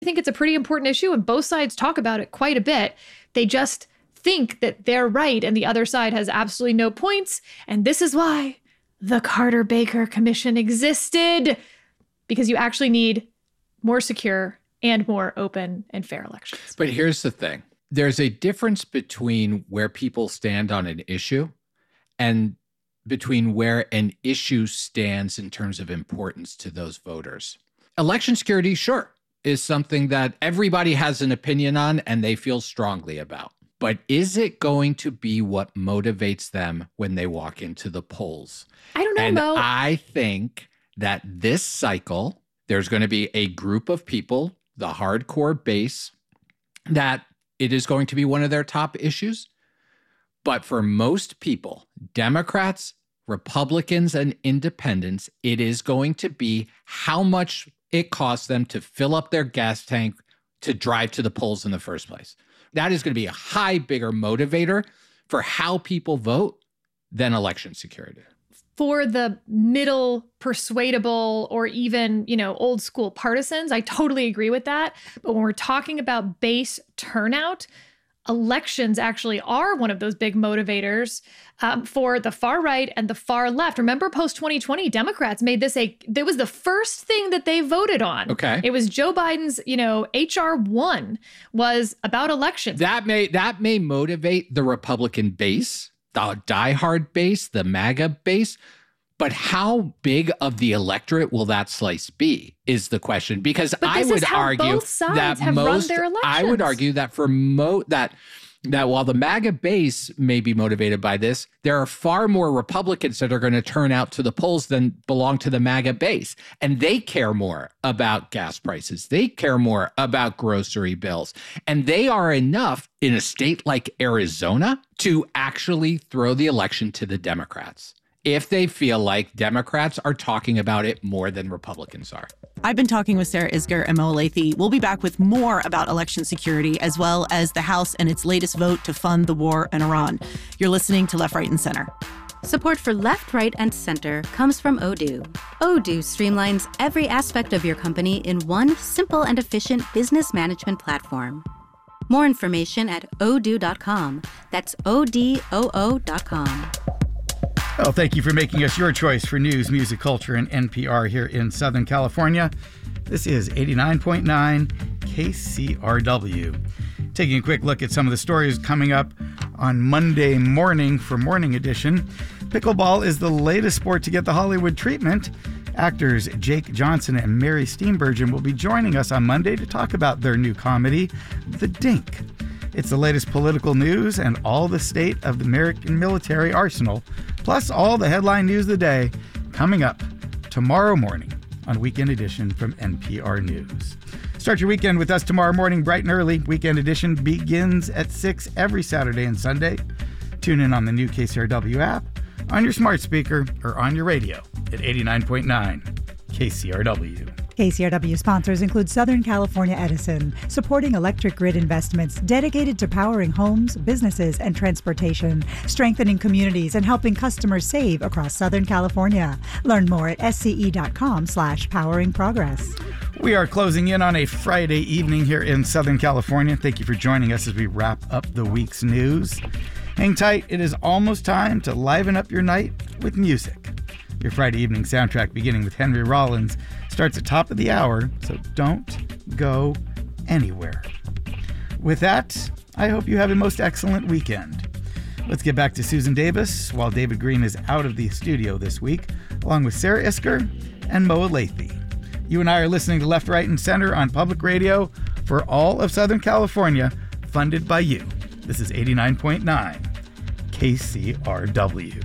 think it's a pretty important issue, and both sides talk about it quite a bit. They just think that they're right and the other side has absolutely no points. And this is why the Carter-Baker Commission existed, because you actually need more secure and more open and fair elections. But here's the thing. There's a difference between where people stand on an issue and between where an issue stands in terms of importance to those voters. Election security, sure, is something that everybody has an opinion on and they feel strongly about. But is it going to be what motivates them when they walk into the polls? I don't know, and Mo. I think that this cycle, there's going to be a group of people, the hardcore base, that it is going to be one of their top issues. But for most people, Democrats, Republicans, and independents, it is going to be how much it costs them to fill up their gas tank to drive to the polls in the first place. That is going to be a bigger motivator for how people vote than election security. For the middle, persuadable, or even, old school partisans, I totally agree with that. But when we're talking about base turnout, elections actually are one of those big motivators for the far right and the far left. Remember, post-2020, Democrats made this that was the first thing that they voted on. Okay. It was Joe Biden's, H.R. 1 was about elections. That may motivate the Republican base, the diehard base, the MAGA base. But how big of the electorate will that slice be is the question. Because I would argue that I would argue that for that while the MAGA base may be motivated by this, there are far more Republicans that are going to turn out to the polls than belong to the MAGA base. And they care more about gas prices. They care more about grocery bills. And they are enough in a state like Arizona to actually throw the election to the Democrats, if they feel like Democrats are talking about it more than Republicans are. I've been talking with Sarah Isgur and Mo Elleithee. We'll be back with more about election security, as well as the House and its latest vote to fund the war in Iran. You're listening to Left, Right, and Center. Support for Left, Right, and Center comes from Odoo. Odoo streamlines every aspect of your company in one simple and efficient business management platform. More information at odoo.com. That's ODOO.com. Well, thank you for making us your choice for news, music, culture, and NPR here in Southern California. This is 89.9 KCRW. Taking a quick look at some of the stories coming up on Monday morning for Morning Edition. Pickleball is the latest sport to get the Hollywood treatment. Actors Jake Johnson and Mary Steenburgen will be joining us on Monday to talk about their new comedy, The Dink. It's the latest political news and all the state of the American military arsenal, plus all the headline news of the day, coming up tomorrow morning on Weekend Edition from NPR News. Start your weekend with us tomorrow morning, bright and early. Weekend Edition begins at 6 every Saturday and Sunday. Tune in on the new KCRW app, on your smart speaker, or on your radio at 89.9 KCRW. KCRW sponsors include Southern California Edison, supporting electric grid investments dedicated to powering homes, businesses, and transportation, strengthening communities and helping customers save across Southern California. Learn more at sce.com/poweringprogress. We are closing in on a Friday evening here in Southern California. Thank you for joining us as we wrap up the week's news. Hang tight. It is almost time to liven up your night with music. Your Friday evening soundtrack, beginning with Henry Rollins, starts at top of the hour, so don't go anywhere. With that, I hope you have a most excellent weekend. Let's get back to Susan Davis while David Green is out of the studio this week, along with Sarah Isgur and Mo Elleithee. You and I are listening to Left, Right, and Center on public radio for all of Southern California, funded by you. This is 89.9 KCRW.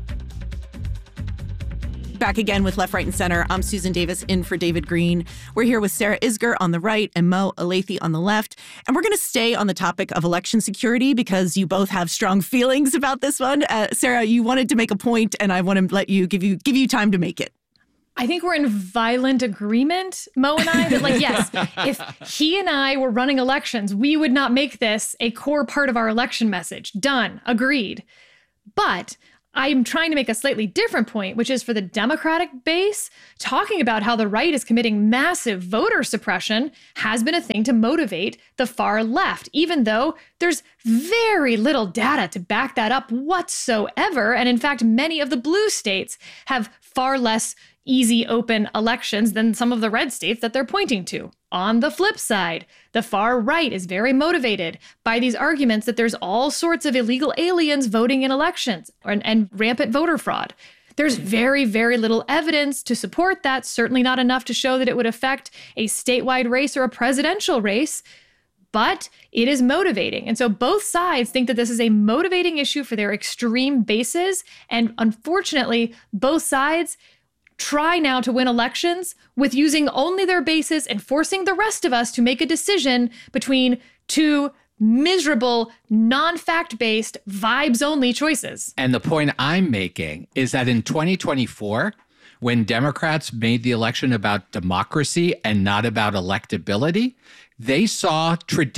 Back again with Left, Right, and Center. I'm Susan Davis in for David Green. We're here with Sarah Isgur on the right and Mo Elleithee on the left. And we're going to stay on the topic of election security because you both have strong feelings about this one. Sarah, you wanted to make a point, and I want to let you give you time to make it. I think we're in violent agreement, Mo and I, that yes, if he and I were running elections, we would not make this a core part of our election message. Done. Agreed. But I'm trying to make a slightly different point, which is for the Democratic base, talking about how the right is committing massive voter suppression has been a thing to motivate the far left, even though there's very little data to back that up whatsoever. And in fact, many of the blue states have far less easy, open elections than some of the red states that they're pointing to. On the flip side, the far right is very motivated by these arguments that there's all sorts of illegal aliens voting in elections and rampant voter fraud. There's very, very little evidence to support that, certainly not enough to show that it would affect a statewide race or a presidential race, but it is motivating. And so both sides think that this is a motivating issue for their extreme bases. And unfortunately, both sides try now to win elections with using only their bases and forcing the rest of us to make a decision between two miserable, non-fact-based, vibes-only choices. And the point I'm making is that in 2024, when Democrats made the election about democracy and not about electability, they saw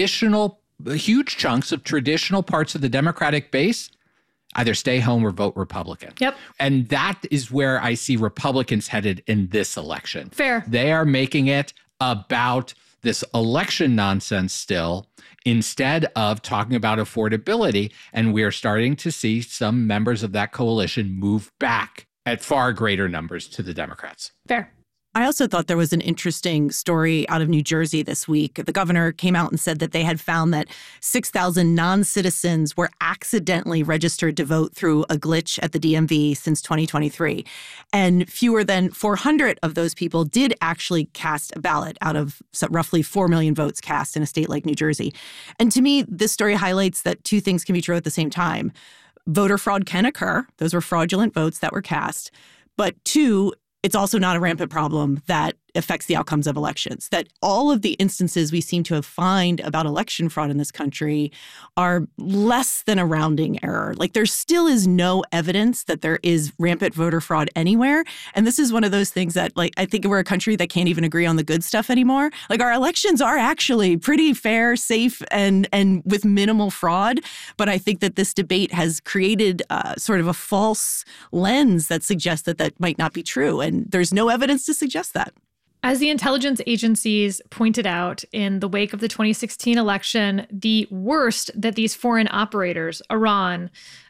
huge chunks of traditional parts of the Democratic base either stay home or vote Republican. Yep. And that is where I see Republicans headed in this election. Fair. They are making it about this election nonsense still, instead of talking about affordability. And we are starting to see some members of that coalition move back at far greater numbers to the Democrats. Fair. I also thought there was an interesting story out of New Jersey this week. The governor came out and said that they had found that 6,000 non-citizens were accidentally registered to vote through a glitch at the DMV since 2023. And fewer than 400 of those people did actually cast a ballot out of roughly 4 million votes cast in a state like New Jersey. And to me, this story highlights that two things can be true at the same time. Voter fraud can occur. Those were fraudulent votes that were cast. But two, it's also not a rampant problem that affects the outcomes of elections. That all of the instances we seem to have find about election fraud in this country are less than a rounding error. Like, there still is no evidence that there is rampant voter fraud anywhere. And this is one of those things that, like, I think we're a country that can't even agree on the good stuff anymore. Like, our elections are actually pretty fair, safe, and with minimal fraud. But I think that this debate has created sort of a false lens that suggests that that might not be true. And there's no evidence to suggest that. As the intelligence agencies pointed out in the wake of the 2016 election, the worst that these foreign operators, Iran,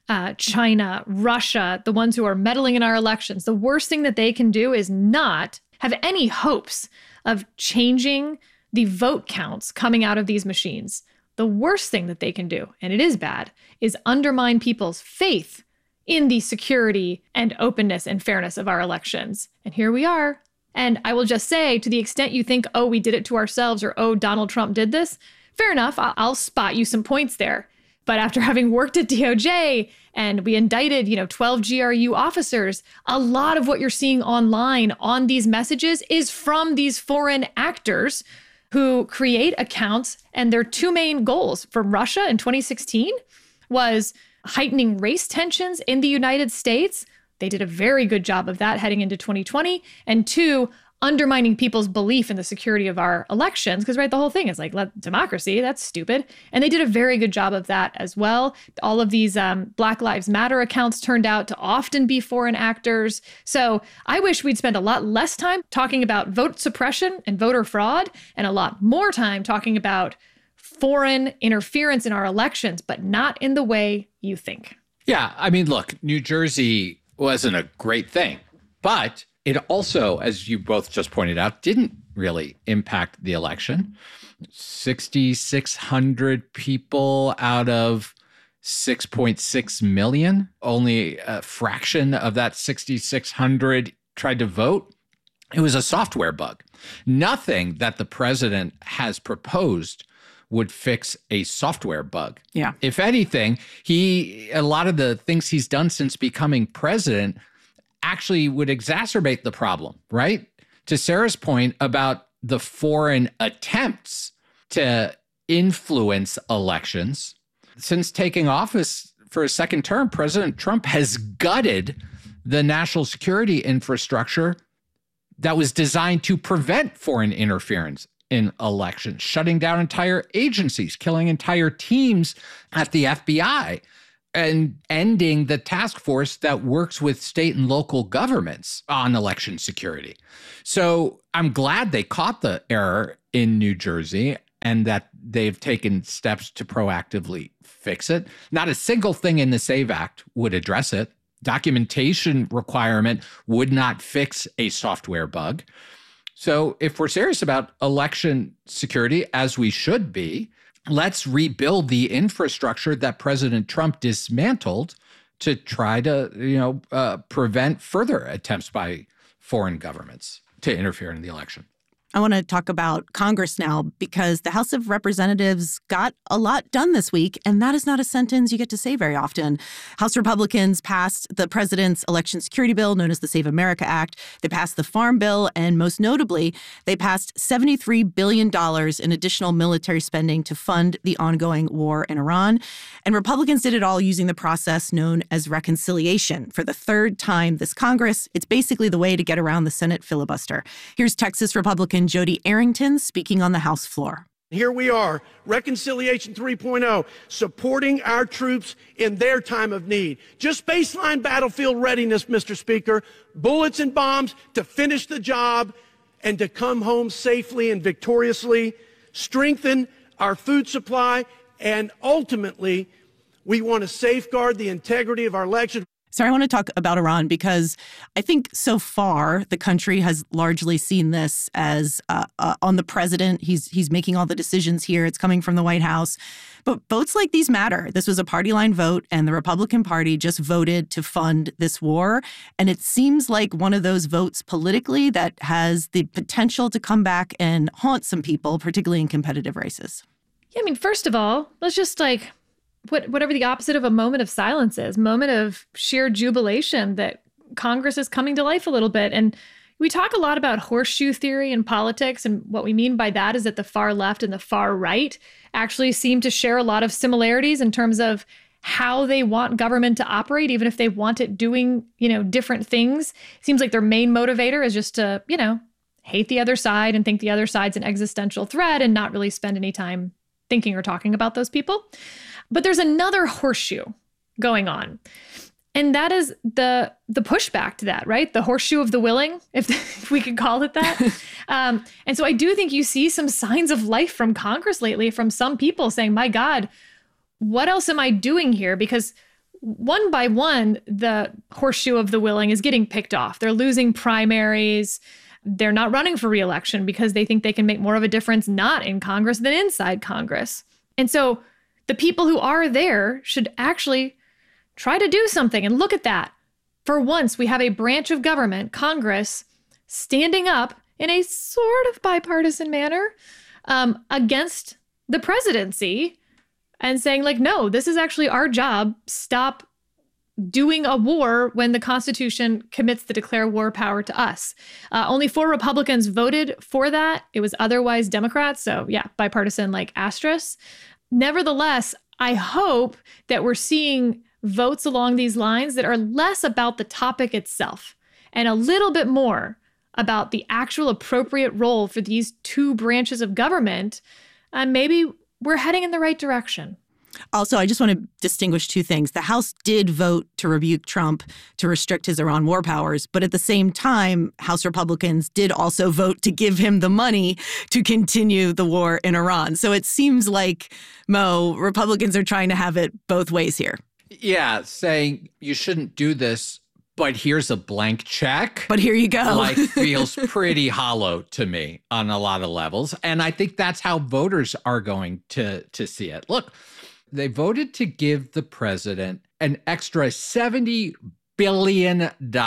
China, Russia, the ones who are meddling in our elections, the worst thing that they can do is not have any hopes of changing the vote counts coming out of these machines. The worst thing that they can do, and it is bad, is undermine people's faith in the security and openness and fairness of our elections. And here we are. And I will just say, to the extent you think, oh, we did it to ourselves, or, oh, Donald Trump did this, fair enough, I'll spot you some points there. But after having worked at DOJ and we indicted, 12 GRU officers, a lot of what you're seeing online on these messages is from these foreign actors who create accounts. And their two main goals from Russia in 2016 was heightening race tensions in the United States. They did a very good job of that heading into 2020. And two, undermining people's belief in the security of our elections. Because, right, the whole thing is like, democracy, that's stupid. And they did a very good job of that as well. All of these Black Lives Matter accounts turned out to often be foreign actors. So I wish we'd spend a lot less time talking about vote suppression and voter fraud, and a lot more time talking about foreign interference in our elections, but not in the way you think. Yeah, I mean, look, New Jersey wasn't a great thing, but it also, as you both just pointed out, didn't really impact the election. 6,600 people out of 6.6 million, only a fraction of that 6,600 tried to vote. It was a software bug. Nothing that the president has proposed would fix a software bug. Yeah. If anything, a lot of the things he's done since becoming president actually would exacerbate the problem, right? To Sarah's point about the foreign attempts to influence elections, since taking office for a second term, President Trump has gutted the national security infrastructure that was designed to prevent foreign interference in elections, shutting down entire agencies, killing entire teams at the FBI. and ending the task force that works with state and local governments on election security. So I'm glad they caught the error in New Jersey and that they've taken steps to proactively fix it. Not a single thing in the SAVE Act would address it. Documentation requirement would not fix a software bug. So if we're serious about election security, as we should be, let's rebuild the infrastructure that President Trump dismantled to try to, prevent further attempts by foreign governments to interfere in the election. I want to talk about Congress now because the House of Representatives got a lot done this week, and that is not a sentence you get to say very often. House Republicans passed the president's election security bill, known as the Save America Act. They passed the Farm Bill, and most notably, they passed $73 billion in additional military spending to fund the ongoing war in Iran. And Republicans did it all using the process known as reconciliation. For the third time this Congress, it's basically the way to get around the Senate filibuster. Here's Texas Republican Jody Arrington speaking on the House floor. Here we are, Reconciliation 3.0, supporting our troops in their time of need. Just baseline battlefield readiness, Mr. Speaker, bullets and bombs to finish the job and to come home safely and victoriously, strengthen our food supply, and ultimately, we want to safeguard the integrity of our election. So I want to talk about Iran because I think so far the country has largely seen this as on the president. He's making all the decisions here. It's coming from the White House. But votes like these matter. This was a party line vote, and the Republican Party just voted to fund this war. And it seems like one of those votes politically that has the potential to come back and haunt some people, particularly in competitive races. Yeah, I mean, first of all, let's just whatever the opposite of a moment of silence is, moment of sheer jubilation that Congress is coming to life a little bit. And we talk a lot about horseshoe theory in politics. And what we mean by that is that the far left and the far right actually seem to share a lot of similarities in terms of how they want government to operate, even if they want it doing, different things. It seems like their main motivator is just to, hate the other side and think the other side's an existential threat and not really spend any time thinking or talking about those people. But there's another horseshoe going on. And that is the pushback to that, right? The horseshoe of the willing, if we could call it that. And so I do think you see some signs of life from Congress lately, from some people saying, my God, what else am I doing here? Because one by one, the horseshoe of the willing is getting picked off. They're losing primaries. They're not running for re-election because they think they can make more of a difference not in Congress than inside Congress. And so the people who are there should actually try to do something. And look at that. For once, we have a branch of government, Congress, standing up in a sort of bipartisan manner against the presidency and saying, no, this is actually our job. Stop doing a war when the Constitution commits the declare war power to us. Only 4 Republicans voted for that. It was otherwise Democrats. So yeah, bipartisan asterisk. Nevertheless, I hope that we're seeing votes along these lines that are less about the topic itself and a little bit more about the actual appropriate role for these 2 branches of government. And maybe we're heading in the right direction. Also, I just want to distinguish 2 things. The House did vote to rebuke Trump to restrict his Iran war powers, but at the same time, House Republicans did also vote to give him the money to continue the war in Iran. So it seems like, Mo, Republicans are trying to have it both ways here. Yeah, saying you shouldn't do this, but here's a blank check. But here you go. Feels pretty hollow to me on a lot of levels. And I think that's how voters are going to see it. Look, they voted to give the president an extra $70 billion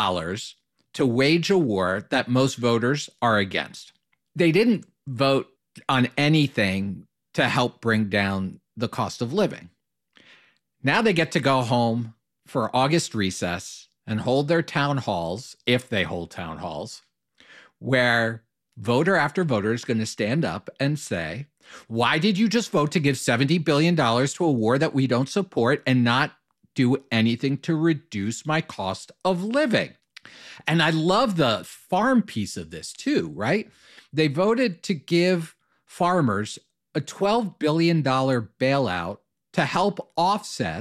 to wage a war that most voters are against. They didn't vote on anything to help bring down the cost of living. Now they get to go home for August recess and hold their town halls, if they hold town halls, where voter after voter is going to stand up and say, why did you just vote to give $70 billion to a war that we don't support and not do anything to reduce my cost of living? And I love the farm piece of this too, right? They voted to give farmers a $12 billion bailout to help offset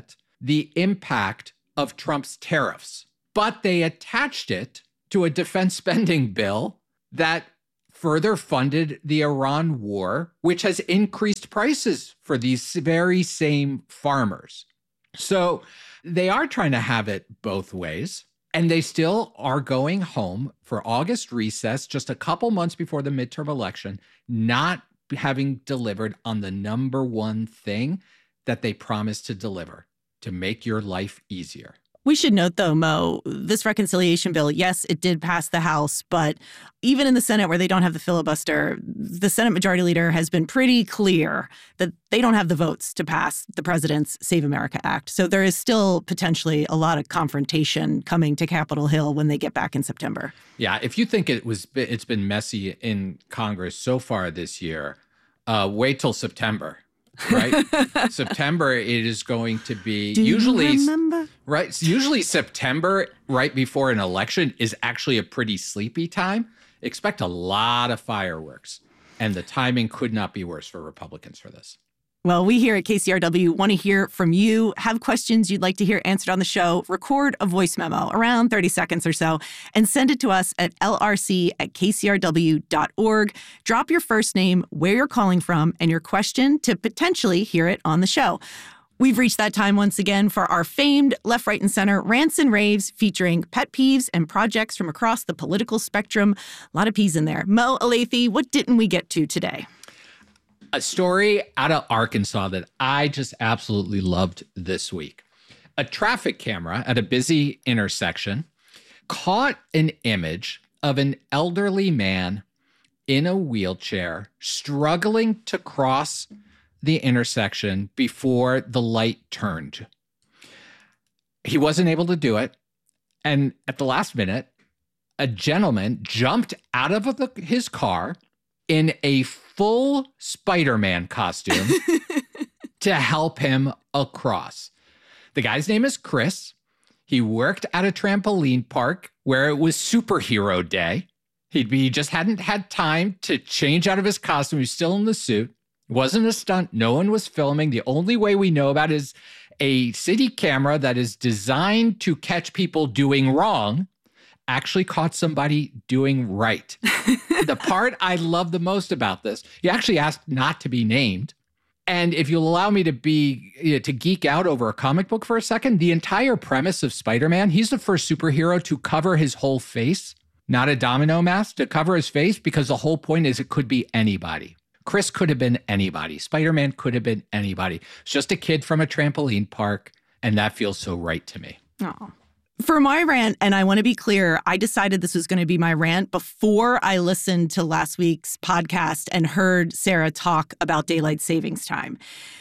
the impact of Trump's tariffs, but they attached it to a defense spending bill that further funded the Iran war, which has increased prices for these very same farmers. So they are trying to have it both ways, and they still are going home for August recess, just a couple months before the midterm election, not having delivered on the number one thing that they promised to deliver, to make your life easier. We should note, though, Mo, this reconciliation bill, yes, it did pass the House, but even in the Senate where they don't have the filibuster, the Senate Majority Leader has been pretty clear that they don't have the votes to pass the president's Save America Act. So there is still potentially a lot of confrontation coming to Capitol Hill when they get back in September. Yeah, if you think it's been messy in Congress so far this year, wait till September. Right? September, it is going to be right. Usually September, right before an election, is actually a pretty sleepy time. Expect a lot of fireworks, and the timing could not be worse for Republicans for this. Well, we here at KCRW want to hear from you. Have questions you'd like to hear answered on the show? Record a voice memo, around 30 seconds or so, and send it to us at lrc@kcrw.org. Drop your first name, where you're calling from, and your question to potentially hear it on the show. We've reached that time once again for our famed Left, Right, and Center rants and raves featuring pet peeves and projects from across the political spectrum. A lot of peas in there. Mo, Olathe, what didn't we get to today? A story out of Arkansas that I just absolutely loved this week. A traffic camera at a busy intersection caught an image of an elderly man in a wheelchair struggling to cross the intersection before the light turned. He wasn't able to do it. And at the last minute, a gentleman jumped out of his car in a full Spider-Man costume to help him across. The guy's name is Chris. He worked at a trampoline park where it was superhero day. He just hadn't had time to change out of his costume. He's still in the suit. It wasn't a stunt. No one was filming. The only way we know about it is a city camera that is designed to catch people doing wrong actually caught somebody doing right. The part I love the most about this, he actually asked not to be named. And if you'll allow me to geek out over a comic book for a second, the entire premise of Spider-Man, he's the first superhero to cover his whole face, not a domino mask, to cover his face, because the whole point is it could be anybody. Chris could have been anybody. Spider-Man could have been anybody. It's just a kid from a trampoline park, and that feels so right to me. Oh. For my rant, and I want to be clear, I decided this was going to be my rant before I listened to last week's podcast and heard Sarah talk about daylight savings time.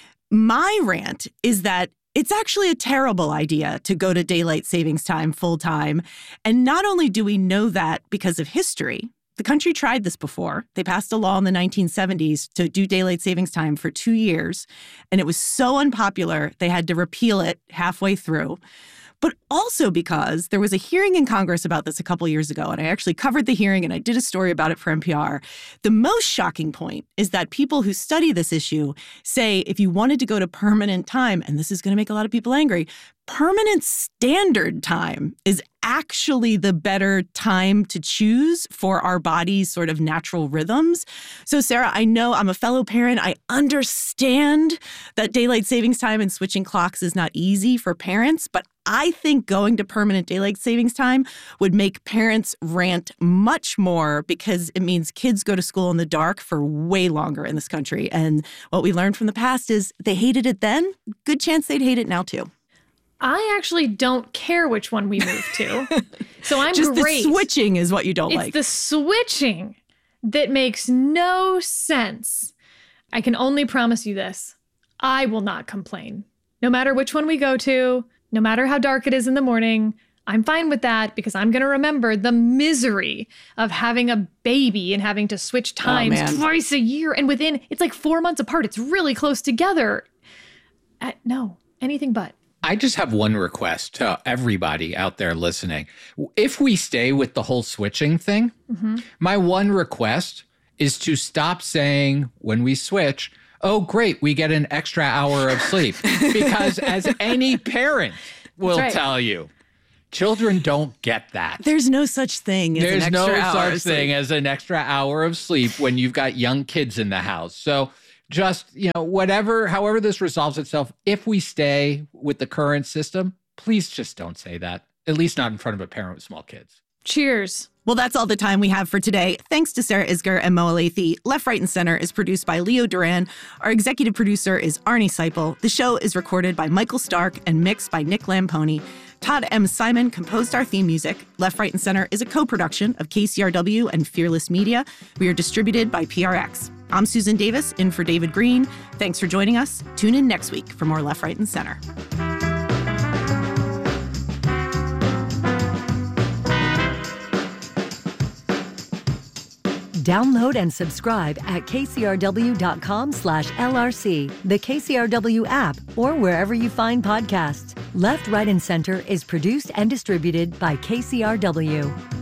My rant is that it's actually a terrible idea to go to daylight savings time full time. And not only do we know that because of history, the country tried this before. They passed a law in the 1970s to do daylight savings time for 2 years, and it was so unpopular, they had to repeal it halfway through. But also because there was a hearing in Congress about this a couple years ago, and I actually covered the hearing and I did a story about it for NPR. The most shocking point is that people who study this issue say if you wanted to go to permanent time, and this is going to make a lot of people angry, permanent standard time is actually the better time to choose for our body's sort of natural rhythms. So, Sarah, I know I'm a fellow parent. I understand that daylight savings time and switching clocks is not easy for parents, but I think going to permanent daylight savings time would make parents rant much more because it means kids go to school in the dark for way longer in this country. And what we learned from the past is they hated it then. Good chance they'd hate it now, too. I actually don't care which one we move to. So I'm just great. The switching is what you don't like. It's the switching that makes no sense. I can only promise you this. I will not complain. No matter which one we go to, no matter how dark it is in the morning, I'm fine with that because I'm going to remember the misery of having a baby and having to switch times twice a year. And it's like 4 months apart. It's really close together. No, anything but. I just have one request to everybody out there listening. If we stay with the whole switching thing, my one request is to stop saying when we switch, oh, great, we get an extra hour of sleep. Because as any parent will tell you, children don't get that. There's no such thing as There's an extra no hour such thing as an extra hour of sleep when you've got young kids in the house. So just, however this resolves itself, if we stay with the current system, please just don't say that, at least not in front of a parent with small kids. Cheers. Well, that's all the time we have for today. Thanks to Sarah Isgur and Mo Elleithee. Left, Right, and Center is produced by Leo Duran. Our executive producer is Arnie Seipel. The show is recorded by Michael Stark and mixed by Nick Lamponi. Todd M. Simon composed our theme music. Left, Right, and Center is a co-production of KCRW and Fearless Media. We are distributed by PRX. I'm Susan Davis, in for David Green. Thanks for joining us. Tune in next week for more Left, Right, and Center. Download and subscribe at kcrw.com/LRC, the KCRW app, or wherever you find podcasts. Left, Right, and Center is produced and distributed by KCRW.